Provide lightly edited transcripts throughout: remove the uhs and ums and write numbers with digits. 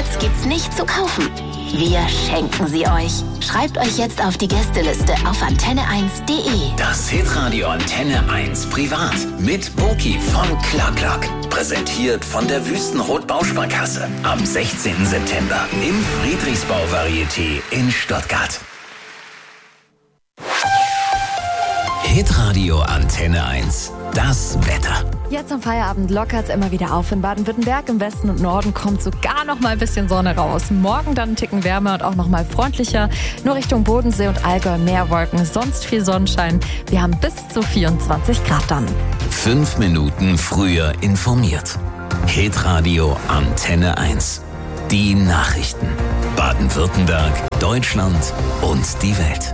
Tickets gibt's nicht zu kaufen. Wir schenken sie euch. Schreibt euch jetzt auf die Gästeliste auf antenne1.de. Das Hitradio Antenne 1 Privat mit Boki von Clark. Präsentiert von der Wüstenrot Bausparkasse. Am 16. September im Friedrichsbau Varieté in Stuttgart. Hitradio Antenne 1. Das Wetter. Jetzt am Feierabend lockert es immer wieder auf in Baden-Württemberg. Im Westen und Norden kommt sogar noch mal ein bisschen Sonne raus. Morgen dann einen Ticken wärmer und auch noch mal freundlicher. Nur Richtung Bodensee und Allgäu mehr Wolken, sonst viel Sonnenschein. Wir haben bis zu 24 Grad dann. 5 Minuten früher informiert. Hitradio Antenne 1. Die Nachrichten. Baden-Württemberg, Deutschland und die Welt.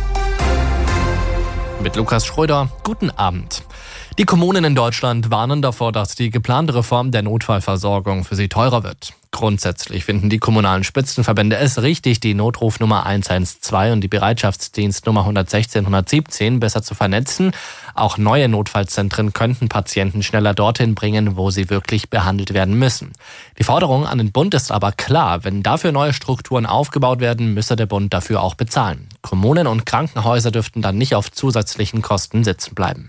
Mit Lukas Schröder, guten Abend. Die Kommunen in Deutschland warnen davor, dass die geplante Reform der Notfallversorgung für sie teurer wird. Grundsätzlich finden die kommunalen Spitzenverbände es richtig, die Notrufnummer 112 und die Bereitschaftsdienstnummer 116, 117 besser zu vernetzen. Auch neue Notfallzentren könnten Patienten schneller dorthin bringen, wo sie wirklich behandelt werden müssen. Die Forderung an den Bund ist aber klar. Wenn dafür neue Strukturen aufgebaut werden, müsse der Bund dafür auch bezahlen. Kommunen und Krankenhäuser dürften dann nicht auf zusätzlichen Kosten sitzen bleiben.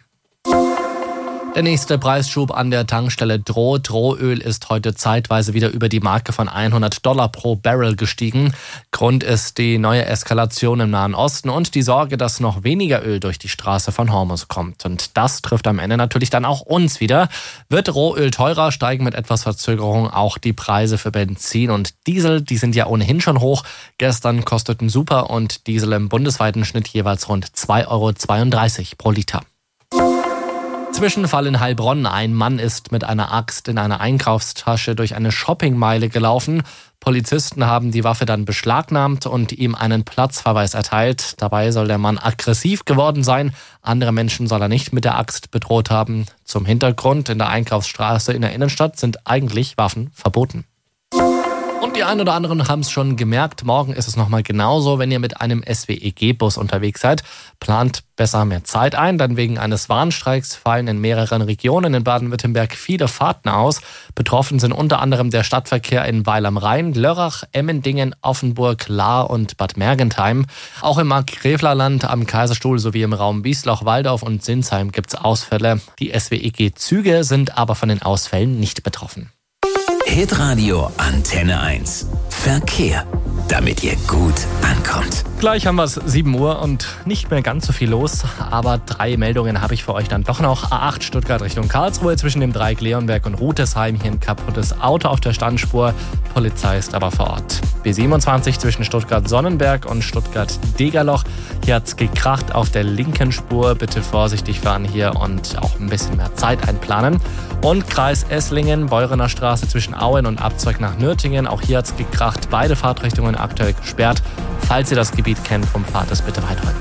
Der nächste Preisschub an der Tankstelle droht. Rohöl ist heute zeitweise wieder über die Marke von $100 pro Barrel gestiegen. Grund ist die neue Eskalation im Nahen Osten und die Sorge, dass noch weniger Öl durch die Straße von Hormuz kommt. Und das trifft am Ende natürlich dann auch uns wieder. Wird Rohöl teurer, steigen mit etwas Verzögerung auch die Preise für Benzin und Diesel. Die sind ja ohnehin schon hoch. Gestern kosteten Super und Diesel im bundesweiten Schnitt jeweils rund 2,32 € pro Liter. Zwischenfall in Heilbronn. Ein Mann ist mit einer Axt in einer Einkaufstasche durch eine Shoppingmeile gelaufen. Polizisten haben die Waffe dann beschlagnahmt und ihm einen Platzverweis erteilt. Dabei soll der Mann aggressiv geworden sein. Andere Menschen soll er nicht mit der Axt bedroht haben. Zum Hintergrund: in der Einkaufsstraße in der Innenstadt sind eigentlich Waffen verboten. Und die einen oder anderen haben es schon gemerkt, morgen ist es nochmal genauso. Wenn ihr mit einem SWEG-Bus unterwegs seid, plant besser mehr Zeit ein, denn wegen eines Warnstreiks fallen in mehreren Regionen in Baden-Württemberg viele Fahrten aus. Betroffen sind unter anderem der Stadtverkehr in Weil am Rhein, Lörrach, Emmendingen, Offenburg, Lahr und Bad Mergentheim. Auch im Markgräflerland, am Kaiserstuhl sowie im Raum Biesloch, Waldorf und Sinsheim gibt es Ausfälle. Die SWEG-Züge sind aber von den Ausfällen nicht betroffen. Hitradio Antenne 1. Verkehr, damit ihr gut ankommt. Gleich haben wir es 7 Uhr und nicht mehr ganz so viel los, aber 3 Meldungen habe ich für euch dann doch noch. A8 Stuttgart Richtung Karlsruhe zwischen dem Dreieck Leonberg und Rutesheim. Hier ein kaputtes Auto auf der Standspur. Polizei ist aber vor Ort. B27 zwischen Stuttgart-Sonnenberg und Stuttgart-Degerloch. Hier hat es gekracht auf der linken Spur. Bitte vorsichtig fahren hier und auch ein bisschen mehr Zeit einplanen. Und Kreis Esslingen, Beurener Straße zwischen Auen und Abzweig nach Nürtingen. Auch hier hat es gekracht. Beide Fahrtrichtungen aktuell gesperrt. Falls ihr das Gebiet kennt, umfahrt es bitte weiträumig.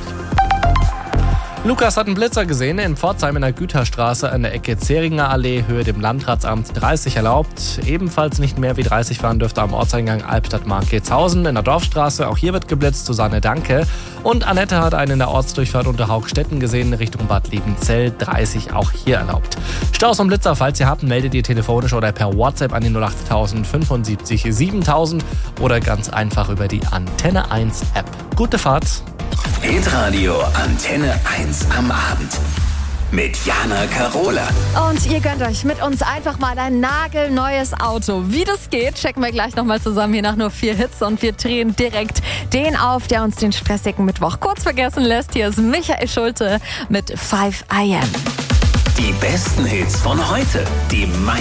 Lukas hat einen Blitzer gesehen in Pforzheim in der Güterstraße an der Ecke Zähringer Allee, Höhe dem Landratsamt 30 erlaubt. Ebenfalls nicht mehr wie 30 fahren dürfte am Ortseingang Albstadt-Marketshausen in der Dorfstraße. Auch hier wird geblitzt. Susanne, danke. Und Annette hat einen in der Ortsdurchfahrt unter Haugstetten gesehen, Richtung Bad Liebenzell, 30 auch hier erlaubt. Staus und Blitzer, falls ihr habt, meldet ihr telefonisch oder per WhatsApp an die 08000 75 7000 oder ganz einfach über die Antenne 1 App. Gute Fahrt! Hitradio Antenne 1 am Abend mit Jana Karola. Und ihr gönnt euch mit uns einfach mal ein nagelneues Auto. Wie das geht, checken wir gleich nochmal zusammen hier nach nur 4 Hits. Und wir drehen direkt den auf, der uns den stressigen Mittwoch kurz vergessen lässt. Hier ist Michael Schulte mit 5 AM. Die besten Hits von heute, die meisten